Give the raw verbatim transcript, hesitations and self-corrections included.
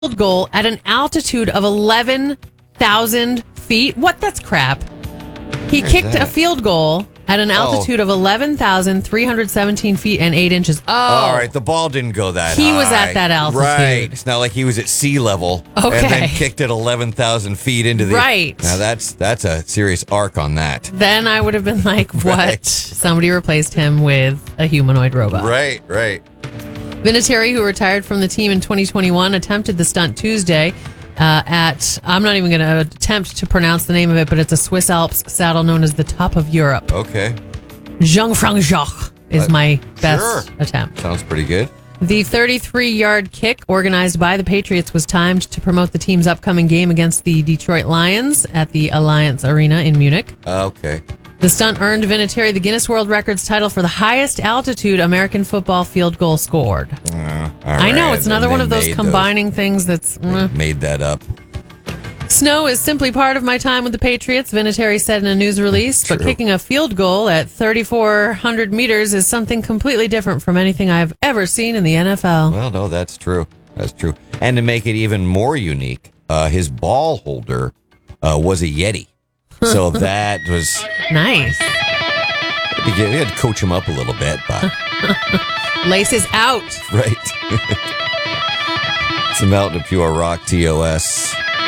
field goal at an altitude of eleven thousand feet. What? That's crap. He Where's kicked that? a field goal at an altitude Oh. of eleven thousand three hundred seventeen feet and eight inches. Oh, All right, the ball didn't go that He high. was at that altitude. Right. It's not like he was at sea level Okay. and then kicked it eleven thousand feet into the... Right. Now, that's that's a serious arc on that. Then I would have been like, what? Right. Somebody replaced him with a humanoid robot. Right, right. Vinatieri, who retired from the team in twenty twenty-one, attempted the stunt Tuesday uh, at, I'm not even going to attempt to pronounce the name of it, but it's a Swiss Alps saddle known as the Top of Europe. Okay. Jean-Franc-Jacques is Uh, my best sure. attempt. Sounds pretty good. The thirty-three-yard kick organized by the Patriots was timed to promote the team's upcoming game against the Detroit Lions at the Allianz Arena in Munich. Okay. The stunt earned Vinatieri the Guinness World Records title for the highest altitude American football field goal scored. Uh, all I know, right. it's another Then one they of those made combining things that's... those- mm. Made that up. Snow is simply part of my time with the Patriots, Vinatieri said in a news release, but True. kicking a field goal at thirty-four hundred meters is something completely different from anything I've ever seen in the N F L. Well, no, that's true. That's true. And to make it even more unique, uh, his ball holder uh, was a Yeti. So that was... Nice. We had to coach him up a little bit, but... Laces out. Right. Some Mountain of Pure Rock, T O S.